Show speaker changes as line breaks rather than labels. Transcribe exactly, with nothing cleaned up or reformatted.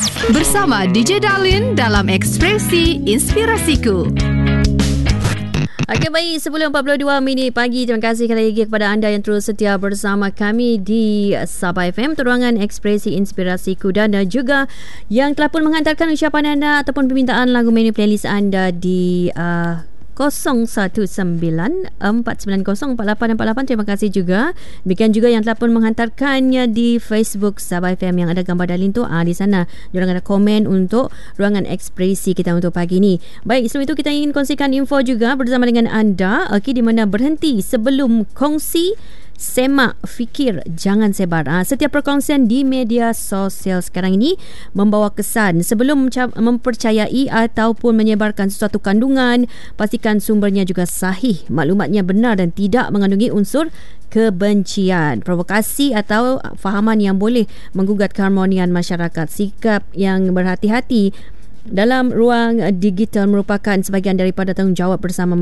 Bersama D J Darlin dalam Ekspresi Inspirasiku.
Okey, baik, sepuluh empat puluh dua minit pagi. Terima kasih sekali lagi kepada anda yang terus setia bersama kami di Sabah F M, Teruangan Ekspresi Inspirasiku, dan juga yang telah pun menghantarkan ucapan anda ataupun permintaan lagu menu playlist anda di uh, kosong satu sembilan empat sembilan kosong empat lapan empat lapan. Terima kasih juga. Demikian juga yang telah pun menghantarkannya di Facebook Sabah F M yang ada gambar Darlin tu. Ah, di sana diorang ada komen untuk ruangan ekspresi kita untuk pagi ni. Baik, sebelum itu kita ingin kongsikan info juga bersama dengan anda. Okey, di mana berhenti sebelum kongsi, semak, fikir, jangan sebar. Ha, setiap perkongsian di media sosial sekarang ini membawa kesan. Sebelum mempercayai ataupun menyebarkan sesuatu kandungan, pastikan sumbernya juga sahih, maklumatnya benar dan tidak mengandungi unsur kebencian, provokasi atau fahaman yang boleh menggugat keharmonian masyarakat. Sikap yang berhati-hati dalam ruang digital merupakan sebahagian daripada tanggungjawab bersama